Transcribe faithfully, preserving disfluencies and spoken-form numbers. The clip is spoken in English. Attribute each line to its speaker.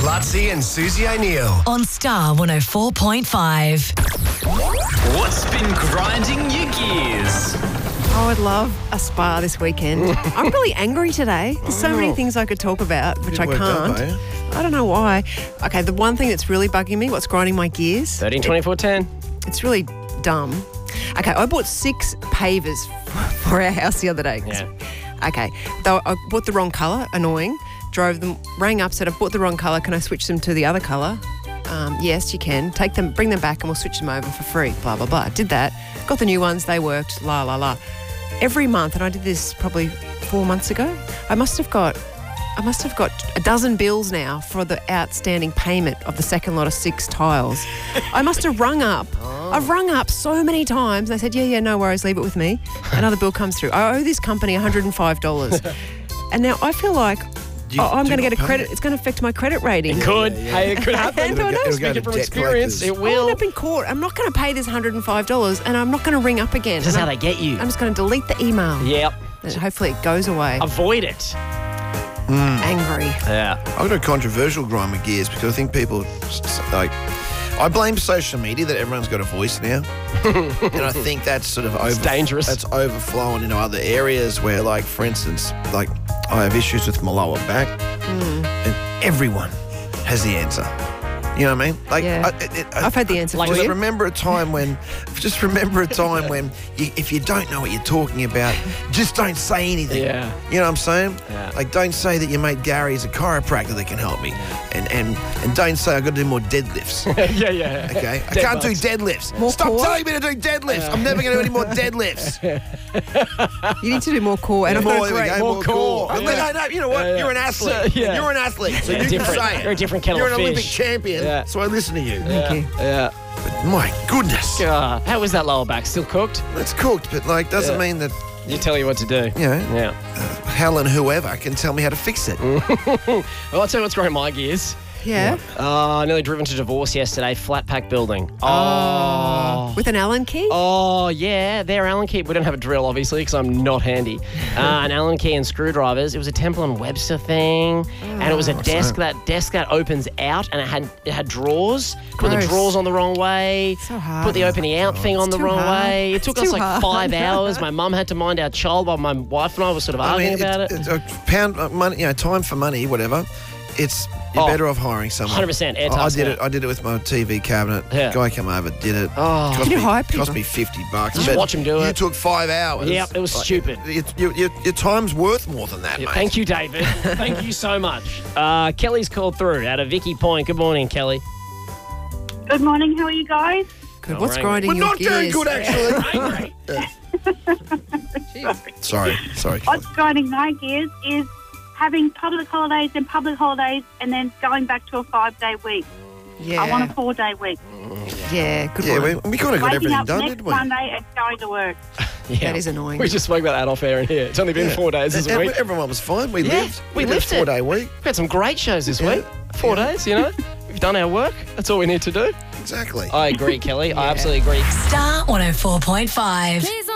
Speaker 1: Lutzi and Susie O'Neill.
Speaker 2: On Star one oh four point five.
Speaker 3: What's been grinding your gears?
Speaker 4: I would love a spa this weekend. I'm really angry today. There's so many things I could talk about, which I
Speaker 5: Worked up,
Speaker 4: can't.
Speaker 5: are you?
Speaker 4: I don't know why. Okay, the one thing that's really bugging me, what's grinding my gears,
Speaker 6: thirteen twenty-four ten.
Speaker 4: it's really dumb. Okay, I bought six pavers for our house the other day.
Speaker 6: Yeah.
Speaker 4: Okay, though I bought the wrong colour, annoying. Drove them, rang up, said, I've bought the wrong colour. Can I switch them to the other colour? Um, yes, you can. Take them, bring them back and we'll switch them over for free, blah, blah, blah. Did that. Got the new ones. They worked, la, la, la. Every month, and I did this probably four months ago, I must have got I must have got a dozen bills now for the outstanding payment of the second lot of six tiles. I must have rung up.
Speaker 5: Oh.
Speaker 4: I've rung up so many times. They said, yeah, yeah, no worries, leave it with me. Another bill comes through. I owe this company one hundred five dollars. And now I feel like
Speaker 5: You
Speaker 4: oh, I'm
Speaker 5: do
Speaker 4: going to get
Speaker 5: not
Speaker 4: a
Speaker 5: pay
Speaker 4: credit.
Speaker 5: it.
Speaker 4: It's going to affect my credit rating.
Speaker 6: It could.
Speaker 5: yeah, yeah.
Speaker 6: Hey, it could happen.
Speaker 4: It'll go-
Speaker 5: it'll go to
Speaker 6: Speaking from
Speaker 5: debt
Speaker 6: experience,
Speaker 5: collectors.
Speaker 6: it
Speaker 4: I'll
Speaker 6: will.
Speaker 4: end up in court. I'm not going to pay this one hundred five dollars and I'm not going to ring up again.
Speaker 6: This is
Speaker 4: And
Speaker 6: how
Speaker 4: I'm-
Speaker 6: they get you.
Speaker 4: I'm just going to delete the email.
Speaker 6: Yep.
Speaker 4: And hopefully it goes away.
Speaker 6: Avoid it.
Speaker 4: Angry.
Speaker 6: Yeah.
Speaker 5: I've got a controversial grind my gears because I think people, s- s- like, I blame social media that everyone's got a voice now. And I think that's sort of over,
Speaker 6: dangerous.
Speaker 5: That's overflowing into other areas where, like, for instance, like, I have issues with my lower back and everyone has the answer. You know what I mean? Like,
Speaker 4: Yeah.
Speaker 5: I, it, I,
Speaker 4: I've had the answer
Speaker 6: Like
Speaker 4: for
Speaker 5: just
Speaker 4: you.
Speaker 5: remember a time when, just remember a time when, you, if you don't know what you're talking about, just don't say anything.
Speaker 6: Yeah.
Speaker 5: You know what I'm saying?
Speaker 6: Yeah.
Speaker 5: Like, don't say that your mate Gary is a chiropractor that can help me, and and and don't say I've got to do more deadlifts.
Speaker 6: yeah, yeah.
Speaker 5: Okay, I
Speaker 6: Dead
Speaker 5: can't
Speaker 6: butts.
Speaker 5: do deadlifts.
Speaker 4: More
Speaker 5: Stop
Speaker 4: core?
Speaker 5: telling me to do deadlifts. I'm never going to do any more deadlifts.
Speaker 4: You need to do more core. And I've
Speaker 5: more,
Speaker 4: got a
Speaker 5: there we
Speaker 4: great.
Speaker 5: go,
Speaker 6: more
Speaker 5: more
Speaker 6: core.
Speaker 5: core.
Speaker 6: Yeah.
Speaker 5: No, no, you know what?
Speaker 6: Yeah, yeah.
Speaker 5: You're an athlete.
Speaker 6: So, yeah.
Speaker 5: You're an athlete, so
Speaker 6: Yeah,
Speaker 5: you
Speaker 6: different.
Speaker 5: can say it.
Speaker 6: You're a different kettle
Speaker 5: You're
Speaker 6: of
Speaker 5: an Olympic
Speaker 6: fish.
Speaker 5: champion,
Speaker 6: Yeah.
Speaker 5: so I listen to you.
Speaker 4: Thank you.
Speaker 6: Yeah.
Speaker 5: But my goodness,
Speaker 6: Uh, how is that lower back? Still cooked?
Speaker 5: it's cooked, but like doesn't
Speaker 6: Yeah.
Speaker 5: mean that
Speaker 6: You tell you what to do.
Speaker 5: you know
Speaker 6: Yeah.
Speaker 5: Helen, whoever, can tell me how to fix it.
Speaker 6: Well, I'll tell you what's growing my gears.
Speaker 4: Yeah.
Speaker 6: Uh, nearly driven to divorce yesterday. Flat pack building. Oh.
Speaker 4: With an Allen key?
Speaker 6: Oh, yeah. They're Allen key. We don't have a drill, obviously, because I'm not handy. Uh, an Allen key and screwdrivers. It was a Temple and Webster thing. and it was a desk that desk that opens out, and it had it had drawers. Put the
Speaker 4: Gross.
Speaker 6: drawers on the wrong way.
Speaker 4: So hard.
Speaker 6: Put the opening out thing on the
Speaker 4: too
Speaker 6: wrong
Speaker 4: hard.
Speaker 6: way. It
Speaker 4: It's
Speaker 6: took us
Speaker 4: too
Speaker 6: like
Speaker 4: hard.
Speaker 6: five hours. My mum had to mind our child while my wife and I were sort of arguing about it.
Speaker 5: it's a pound uh, money, you know, time for money, whatever. It's you're
Speaker 6: Oh,
Speaker 5: better off hiring someone.
Speaker 6: one hundred percent, air
Speaker 5: I, I
Speaker 6: task
Speaker 5: did
Speaker 6: now.
Speaker 5: it. I did it with my T V cabinet.
Speaker 6: Yeah.
Speaker 5: Guy came over, did it.
Speaker 6: Oh.
Speaker 5: cost
Speaker 4: Can you
Speaker 5: me,
Speaker 4: hire people?
Speaker 5: Cost me fifty bucks.
Speaker 6: Just
Speaker 5: But
Speaker 6: watch him do
Speaker 5: You
Speaker 6: it.
Speaker 5: took five hours.
Speaker 6: Yep, it was
Speaker 5: Like,
Speaker 6: stupid.
Speaker 5: It, your, your, your time's worth more than that,
Speaker 6: Yeah,
Speaker 5: mate.
Speaker 6: thank you, David. Thank you so much. Uh, Kelly's called through out of Vicky Point. Good morning, Kelly.
Speaker 7: Good morning. How are you guys?
Speaker 4: Good.
Speaker 6: Oh,
Speaker 4: What's
Speaker 6: right.
Speaker 4: grinding
Speaker 5: We're
Speaker 4: your
Speaker 5: not very
Speaker 4: gears?
Speaker 5: good, actually.
Speaker 6: Angry.
Speaker 5: sorry, sorry.
Speaker 7: What's grinding my gears is having public holidays and public holidays and then going back to a five-day week.
Speaker 4: Yeah.
Speaker 7: I want a four-day week.
Speaker 4: Yeah, good
Speaker 5: Yeah,
Speaker 4: one.
Speaker 5: we, we kind of got
Speaker 7: Waking
Speaker 5: everything
Speaker 7: up
Speaker 5: done,
Speaker 7: next
Speaker 5: didn't we?
Speaker 7: Monday and going to work.
Speaker 6: Yeah.
Speaker 4: That is annoying.
Speaker 6: We just spoke about that off air in here. It's only been
Speaker 5: Yeah.
Speaker 6: four days this
Speaker 5: And
Speaker 6: week.
Speaker 5: Everyone was fine. We
Speaker 6: Yeah,
Speaker 5: lived.
Speaker 6: we
Speaker 5: did a
Speaker 6: lived it.
Speaker 5: four-day week.
Speaker 6: We've had some great shows this
Speaker 5: Yeah.
Speaker 6: week. Four
Speaker 5: Yeah.
Speaker 6: days, you know. We've done our work. That's all we need to do.
Speaker 5: Exactly.
Speaker 6: I agree, Kelly. I absolutely agree.
Speaker 2: Star one oh four point five.